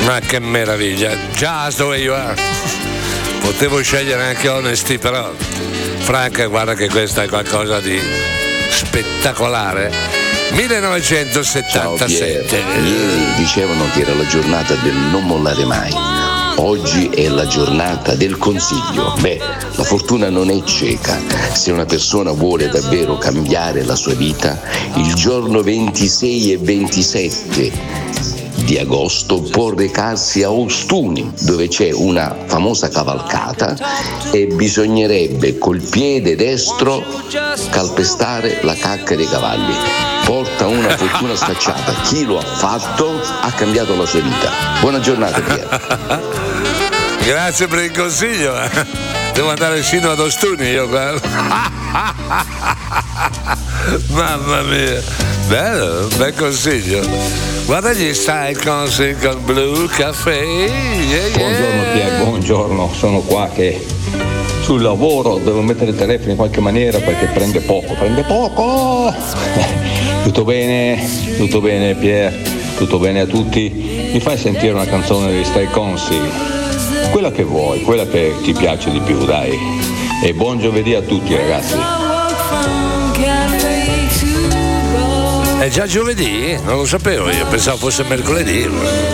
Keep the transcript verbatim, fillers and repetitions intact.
Ma che meraviglia, just the way you are. Potevo scegliere anche Honesty, però Franca, guarda che questa è qualcosa di spettacolare. millenovecentosettantasette. Ciao Pier. Ieri dicevano che era la giornata del non mollare mai. Oggi è la giornata del consiglio. Beh, la fortuna non è cieca. Se una persona vuole davvero cambiare la sua vita, il giorno ventisei e ventisette di agosto può recarsi a Ostuni, dove c'è una famosa cavalcata, e bisognerebbe col piede destro calpestare la cacca dei cavalli. Porta una fortuna scacciata. Chi lo ha fatto ha cambiato la sua vita. Buona giornata, Pier. Grazie per il consiglio. Devo andare fino ad Ostuni io, guarda. Mamma mia, bello, bel consiglio. Guarda gli style con con Blue Cafe. Yeah, yeah. Buongiorno Pier, buongiorno, sono qua che sul lavoro devo mettere il telefono in qualche maniera perché prende poco, prende poco. Tutto bene? Tutto bene Pier? Tutto bene a tutti? Mi fai sentire una canzone degli Stay Consi? Quella che vuoi, quella che ti piace di più, dai. E buon giovedì a tutti ragazzi. È già giovedì? Non lo sapevo io, pensavo fosse mercoledì.